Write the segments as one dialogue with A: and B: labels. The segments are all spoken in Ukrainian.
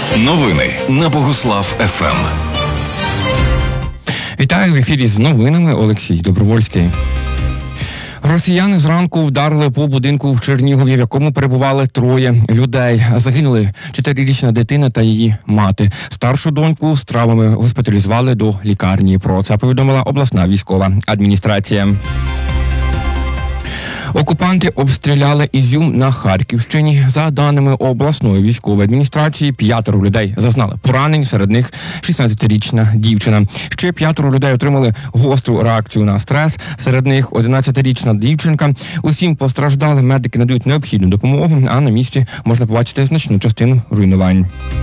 A: Новини на Богуслав ФМ.
B: Вітаю, в ефірі з новинами Олексій Добровольський. Росіяни зранку вдарили по будинку в Чернігові, в якому перебували 3 людей. Загинули 4-річна дитина та її мати. Старшу доньку з травмами госпіталізували до лікарні. Про це повідомила обласна військова адміністрація. Окупанти обстріляли Ізюм на Харківщині. За даними обласної військової адміністрації, 5 людей зазнали поранень, серед них 16-річна дівчина. Ще 5 людей отримали гостру реакцію на стрес, серед них 11-річна дівчинка. Усім постраждалим медики надають необхідну допомогу, а на місці можна побачити значну частину руйнувань.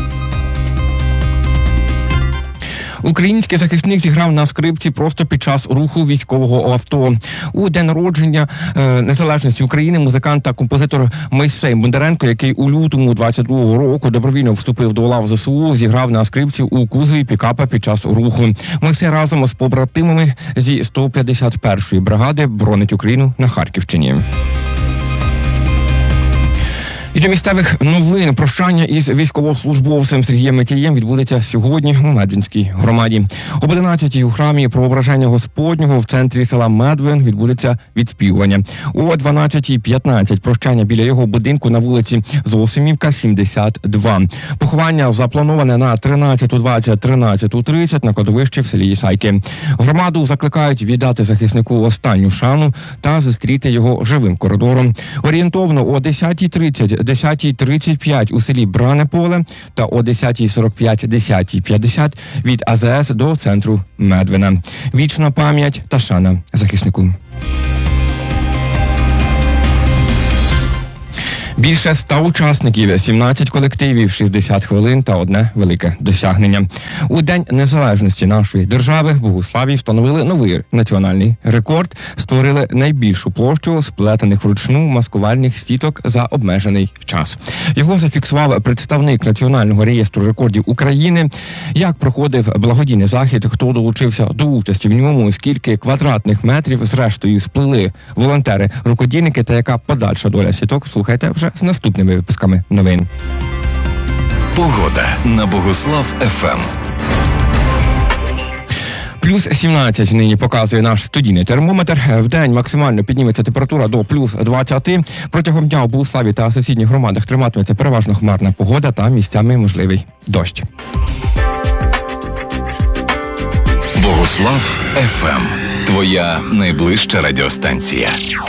B: Український захисник зіграв на скрипці просто під час руху військового авто. У день народження незалежності України музикант та композитор Мойсей Бондаренко, який у лютому 22-го року добровільно вступив до лав ЗСУ, зіграв на скрипці у кузові пікапа під час руху. Мойсей разом з побратимами зі 151-ї бригади боронить Україну на Харківщині. І до місцевих новин прощання із військовослужбовцем Сергієм Митяєм відбудеться сьогодні у Медвинській громаді. Об 11-й у храмі Преображення Господнього в центрі села Медвин відбудеться відспівування. О 12:15 прощання біля його будинку на вулиці Зосимівка, 72. Поховання заплановане на 13:20, 13:30 на кладовищі в селі Ісайки. Громаду закликають віддати захиснику останню шану та зустріти його живим коридором. Орієнтовно о 10:30, 10:35 у селі Бране Поле та о 10:45, 10:50 від АЗС до центру Медвина. Вічна пам'ять та шана захиснику. Більше 100 учасників, 17 колективів, 60 хвилин та одне велике досягнення. У День незалежності нашої держави в Богуславі встановили новий національний рекорд, створили найбільшу площу сплетених вручну маскувальних сіток за обмежений час. Його зафіксував представник Національного реєстру рекордів України. Як проходив благодійний захід, хто долучився до участі в ньому, скільки квадратних метрів зрештою сплели волонтери-рукодільники та яка подальша доля сіток, слухайте вже з наступними випусками новин.
A: Погода на Богуслав ФМ.
B: Плюс 17 нині показує наш студійний термометр. Вдень максимально підніметься температура до плюс 20. Протягом дня у Богуславі та сусідніх громадах триматиметься переважно хмарна погода та місцями можливий дощ.
A: Богуслав ФМ. Твоя найближча радіостанція.